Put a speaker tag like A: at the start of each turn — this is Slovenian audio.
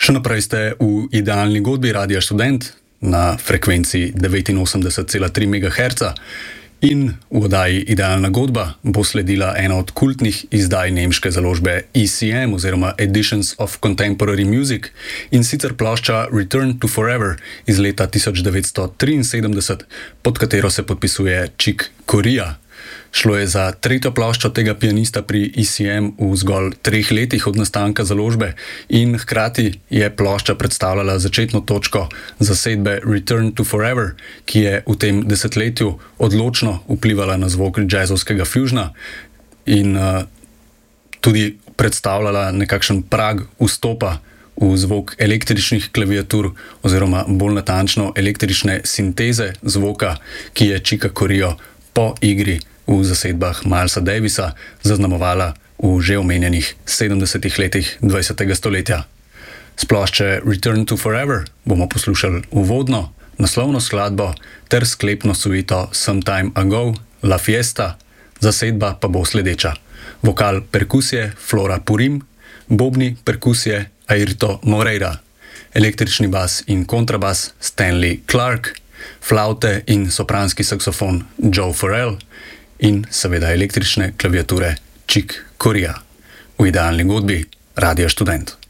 A: Še naprej ste v idealni godbi Radia Študent na frekvenci 89,3 MHz in v oddaji Idealna godba bo sledila ena od kultnih izdaj nemške založbe ECM oziroma Editions of Contemporary Music in sicer plošča Return to Forever iz leta 1973, pod katero se podpisuje Chick Corea. Šlo je za tretjo ploščo tega pianista pri ECM v zgolj 3 letih od nastanka založbe in hkrati je plošča predstavljala začetno točko zasedbe Return to Forever, ki je v tem desetletju odločno vplivala na zvok jazzovskega fusiona in tudi predstavljala nekakšen prag vstopa v zvok električnih klaviatur oziroma bolj natančno električne sinteze zvoka, ki je Chicka Corea po igri v zasedbah Milesa Davisa zaznamovala v že omenjenih 70-ih letih 20. stoletja. S plošče Return to Forever bomo poslušali uvodno, naslovno skladbo ter sklepno suito Sometime Ago, La Fiesta, zasedba pa bo sledeča. Vokal perkusije Flora Purim, bobni perkusije Airto Moreira, električni bas in kontrabas Stanley Clark, flaute in sopranski saksofon Joe Farrell in seveda električne klaviature Chick Corea. V idealni godbi Radia Študent.